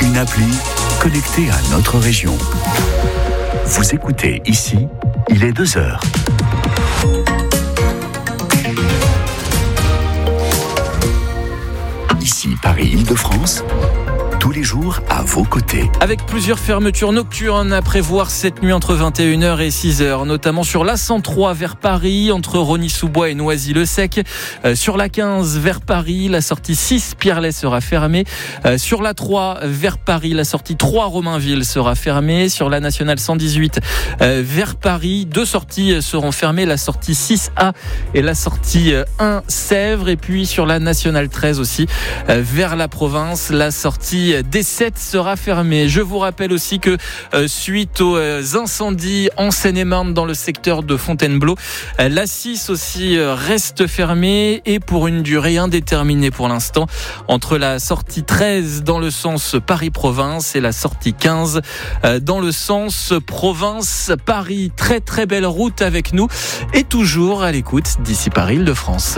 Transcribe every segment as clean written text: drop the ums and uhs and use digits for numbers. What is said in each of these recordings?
une appli connectée à notre région. Vous écoutez ici, il est 2h. Ici, Paris-Île-de-France, tous les jours à vos côtés. Avec plusieurs fermetures nocturnes à prévoir cette nuit entre 21h et 6h, notamment sur l'A103 vers Paris, entre Rosny-sous-Bois et Noisy-le-Sec. Sur la 15 vers Paris, la sortie 6 Pierrelet sera fermée. Sur la 3 vers Paris, la sortie 3 Romainville sera fermée. Sur la nationale 118 vers Paris, 2 sorties seront fermées, la sortie 6A et la sortie 1 Sèvres. Et puis sur la nationale 13 aussi, vers la province, la sortie D7 sera fermée. Je vous rappelle aussi que suite aux incendies en Seine-et-Marne dans le secteur de Fontainebleau, la 6 aussi reste fermée et pour une durée indéterminée pour l'instant, entre la sortie 13 dans le sens Paris-Province et la sortie 15 dans le sens Province-Paris. Très très belle route avec nous et toujours à l'écoute d'ici Paris-Île-de-France.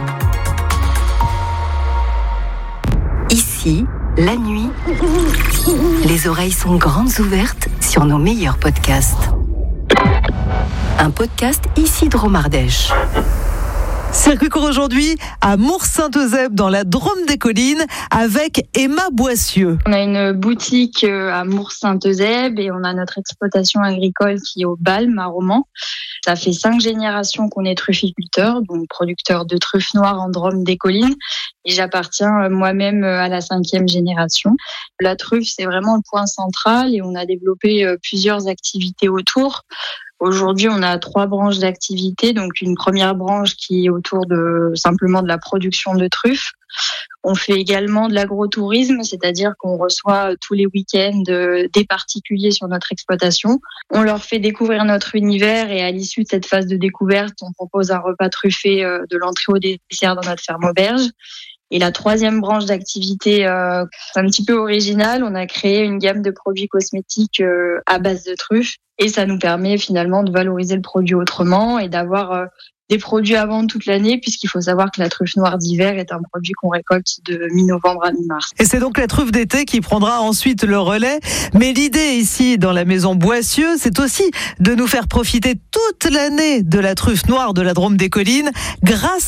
Ici, la nuit, les oreilles sont grandes ouvertes sur nos meilleurs podcasts. Un podcast Isidro Ardèche. Circuit court aujourd'hui à Mours-Saint-Eusèbe dans la Drôme des Collines avec Emma Boissieu. On a une boutique à Mours-Saint-Eusèbe et on a notre exploitation agricole qui est au Balme à Romans. Ça fait 5 générations qu'on est trufficulteur, donc producteur de truffes noires en Drôme des Collines. Et j'appartiens moi-même à la 5e génération. La truffe, c'est vraiment le point central et on a développé plusieurs activités autour. Aujourd'hui, on a 3 branches d'activité. Donc, une première branche qui est autour de simplement de la production de truffes. On fait également de l'agrotourisme, c'est-à-dire qu'on reçoit tous les week-ends des particuliers sur notre exploitation. On leur fait découvrir notre univers et à l'issue de cette phase de découverte, on propose un repas truffé de l'entrée au dessert dans notre ferme auberge. Et la 3e branche d'activité, un petit peu originale, on a créé une gamme de produits cosmétiques à base de truffes. Et ça nous permet finalement de valoriser le produit autrement et d'avoir des produits à vendre toute l'année, puisqu'il faut savoir que la truffe noire d'hiver est un produit qu'on récolte de mi-novembre à mi-mars. Et c'est donc la truffe d'été qui prendra ensuite le relais. Mais l'idée ici, dans la maison Boissieu, c'est aussi de nous faire profiter toute l'année de la truffe noire de la Drôme des Collines grâce